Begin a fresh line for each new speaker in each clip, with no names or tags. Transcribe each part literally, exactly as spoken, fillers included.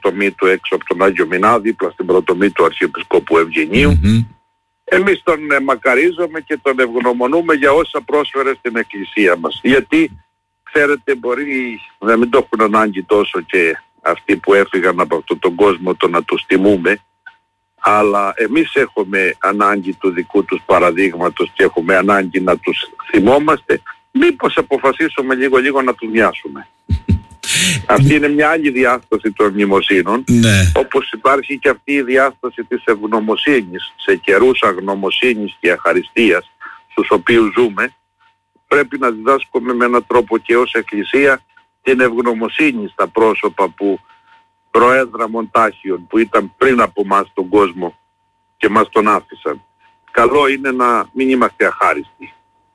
πρωτομή του έξω από τον Άγιο Μινά, δίπλα στην πρωτομή του Αρχιεπισκόπου Ευγενίου.
Mm-hmm.
Εμείς τον μακαρίζουμε και τον ευγνωμονούμε για όσα πρόσφερε στην Εκκλησία μας. Γιατί, ξέρετε, μπορεί να μην το έχουν ανάγκη τόσο και αυτοί που έφυγαν από αυτόν τον κόσμο το να τους τιμούμε, αλλά εμείς έχουμε ανάγκη του δικού τους παραδείγματος και έχουμε ανάγκη να τους θυμόμαστε. Μήπως αποφασίσουμε λίγο λίγο να τους μοιάσουμε. Αυτή είναι μια άλλη διάσταση των μνημοσύνων,
ναι.
Όπως υπάρχει και αυτή η διάσταση της ευγνωμοσύνης σε καιρούς αγνωμοσύνης και αχαριστίας στους οποίους ζούμε. Πρέπει να διδάσκουμε με έναν τρόπο και ως Εκκλησία την ευγνωμοσύνη στα πρόσωπα που προέδραμων τάχιων που ήταν πριν από μας τον κόσμο και μας τον άφησαν. Καλό είναι να μην είμαστε αχάριστοι.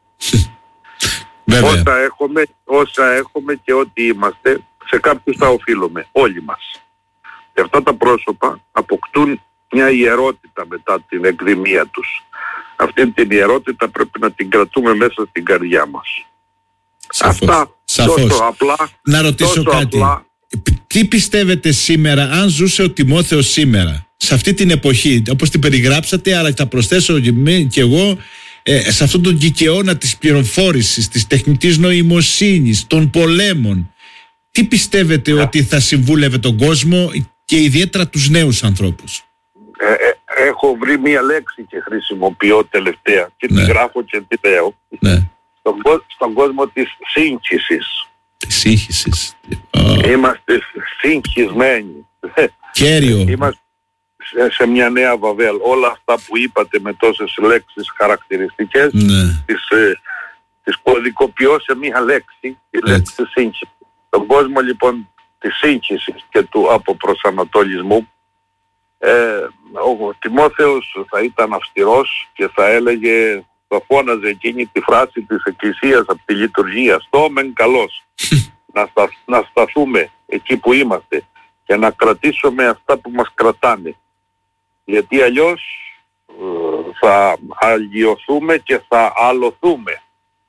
Όσα έχουμε, όσα έχουμε και ό,τι είμαστε, σε κάποιους τα οφείλουμε, όλοι μας. Και αυτά τα πρόσωπα αποκτούν μια ιερότητα μετά την εκδημία τους. Αυτή την ιερότητα πρέπει να την κρατούμε μέσα στην καρδιά μας.
Σαφώς.
Αυτά
Σαφώς.
τόσο απλά.
Να ρωτήσω
τόσο
κάτι.
Απλά.
Τι πιστεύετε σήμερα, αν ζούσε ο Τιμόθεος σήμερα, σε αυτή την εποχή, όπως την περιγράψατε, αλλά θα προσθέσω και εγώ, ε, σε αυτόν τον κικαιώνα της πληροφόρησης, της τεχνητής νοημοσύνης, των πολέμων, τι πιστεύετε yeah. ότι θα συμβούλευε τον κόσμο και ιδιαίτερα τους νέους ανθρώπους?
Ε, ε, έχω βρει μία λέξη και χρησιμοποιώ τελευταία και
ναι.
τη γράφω και τη λέω.
Ναι.
Στον, στον κόσμο της σύγχυσης.
Της σύγχυσης.
Είμαστε συγχυσμένοι.
Κέριο.
Είμαστε σε, σε μια νέα Βαβέλ. Όλα αυτά που είπατε με τόσες λέξεις χαρακτηριστικές,
ναι.
τις, ε, τις κωδικοποιώ σε μια λέξη, η λέξη σύγχυση. Τον κόσμο λοιπόν της σύγχυσης και του αποπροσανατολισμού, ε, ο Τιμόθεος θα ήταν αυστηρός και θα έλεγε, θα φώναζε εκείνη τη φράση της Εκκλησίας από τη λειτουργία, «Στόμεν καλός». να, στα, να σταθούμε εκεί που είμαστε και να κρατήσουμε αυτά που μας κρατάνε. Γιατί αλλιώς ε, θα αγιωθούμε και θα αλωθούμε.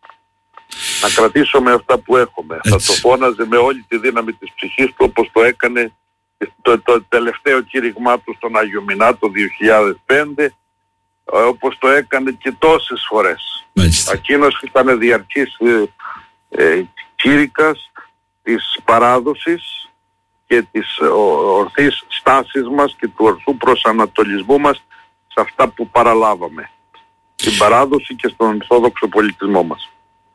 Να κρατήσουμε αυτά που έχουμε. Έτσι. Θα το φώναζε με όλη τη δύναμη της ψυχής του, όπως το έκανε το, το τελευταίο κήρυγμά του στον Άγιο Μινά το δύο χιλιάδες πέντε, όπως το έκανε και τόσες φορές.
Έτσι.
Εκείνος ήταν διαρκής ε, ε, κήρυκας της παράδοσης και της ορθής στάσης μας και του ορθού προσανατολισμού μας σε αυτά που παραλάβαμε. Στην παράδοση και στον ορθόδοξο πολιτισμό μας.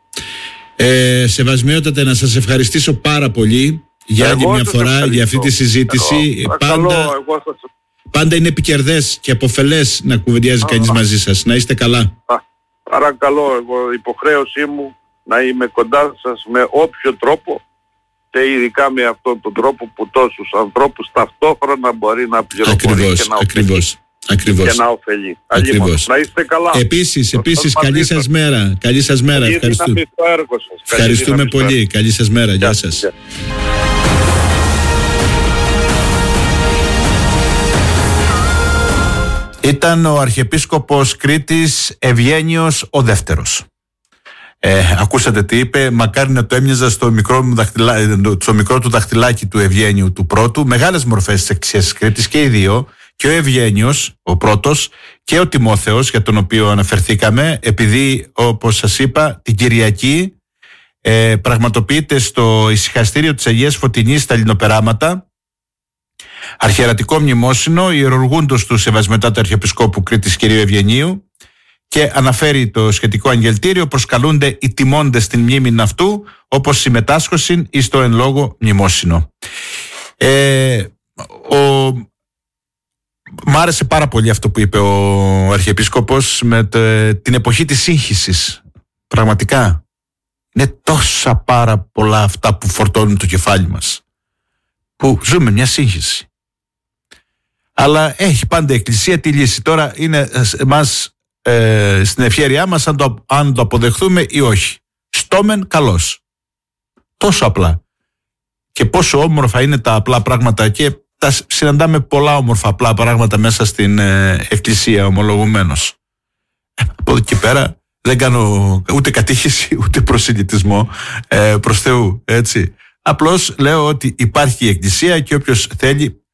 Ε, Σεβασμιότατε, να σας ευχαριστήσω πάρα πολύ για άλλη μια φορά ευχαριστώ. για αυτή τη συζήτηση.
Εγώ,
πάντα,
καλό, εγώ σας...
πάντα είναι επικερδές και αποφελές να κουβεντιάζει κανείς μαζί σας. Να είστε καλά.
Παρακαλώ, εγώ υποχρέωσή μου να είμαι κοντά σας με όποιο τρόπο και ειδικά με αυτόν τον τρόπο που τόσους ανθρώπους ταυτόχρονα μπορεί να πληροφορεί
ακριβώς,
και να
ακριβώς. Ακριβώς.
και να ωφελεί. Ακριβώς. Να είστε καλά.
Επίσης, επίσης καλή σας μέρα. Καλή σας μέρα.
Καλή
Ευχαριστούμε,
έργο σας.
Ευχαριστούμε πολύ. Καλή σας μέρα. Γεια σας. Γεια. Ήταν ο Αρχιεπίσκοπος Κρήτης Ευγένιος ο Δεύτερος. Ε, ακούσατε τι είπε, μακάρι να το έμοιαζα στο μικρό, μου δαχτυλά, στο μικρό του δαχτυλάκι του Ευγένιου του πρώτου. Μεγάλες μορφές της Εκκλησίας της Κρήτης και οι δύο, και ο Ευγένιος ο πρώτος και ο Τιμόθεος, για τον οποίο αναφερθήκαμε, επειδή όπως σας είπα την Κυριακή ε, πραγματοποιείται στο ησυχαστήριο της Αγίας Φωτεινής στα Λινοπεράματα αρχιερατικό μνημόσυνο ιερουργούντος του Σεβασμιωτάτου Αρχιεπισκόπου Κρήτης κ. Ευγενίου, και αναφέρει το σχετικό αγγελτήριο, προσκαλούνται οι τιμώντες στην μνήμην αυτού, όπως συμμετάσχωσιν εις το εν λόγω μνημόσυνο. Ε, ο, μ' άρεσε πάρα πολύ αυτό που είπε ο Αρχιεπίσκοπος με το, την εποχή της σύγχυσης. Πραγματικά είναι τόσα πάρα πολλά αυτά που φορτώνουν το κεφάλι μας, που ζούμε μια σύγχυση. Αλλά έχει πάντα η Εκκλησία τη λύση. Τώρα είναι εμάς Ε, στην ευχέρειά μας αν το, αν το αποδεχθούμε ή όχι. Στόμεν καλός. Τόσο απλά. Και πόσο όμορφα είναι τα απλά πράγματα, και τα συναντάμε πολλά όμορφα απλά πράγματα μέσα στην ε, Εκκλησία, ομολογουμένως. Ε, από εδώ και πέρα δεν κάνω ούτε κατήχηση ούτε προσιλητισμό ε, προς Θεού, έτσι. Απλώς λέω ότι υπάρχει η Εκκλησία και όποιος θέλει